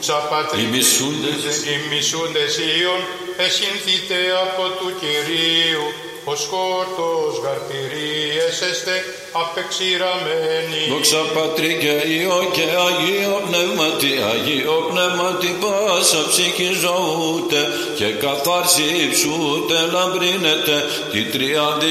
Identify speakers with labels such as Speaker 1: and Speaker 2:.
Speaker 1: δόξα Πατρί, ημισούντες Υιόν, εσύνθητε από του Κυρίου, ο σκόρτος γαρτηρίες απεξηραμένοι.
Speaker 2: Δόξα Πατρί και Υιό και Αγίο Πνεύματι, πάσα ψυχή ζωούτε και καθάρση υψούτε λαμπρίνετε τη τριάδη